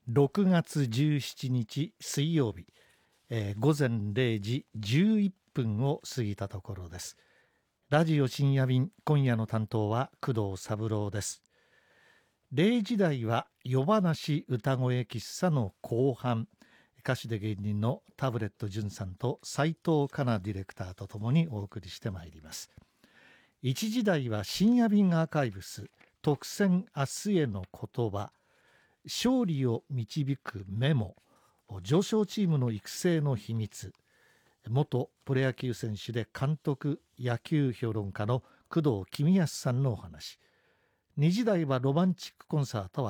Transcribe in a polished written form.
6月17日水曜日、午前0時11分を過ぎたところです。ラジオ深夜便、今夜の担当は工藤三郎です。0時台は夜話歌声喫茶の後半、歌手で芸人のタブレット純さんと斉藤かなディレクターとともにお送りしてまいります。1時台は深夜便アーカイブス特選明日への言葉、勝利を導くメモ、上昇チームの育成の秘密、元プロ野球選手で監督野球評論家の工藤公康さんのお話。2時台はロマンチックコンサートは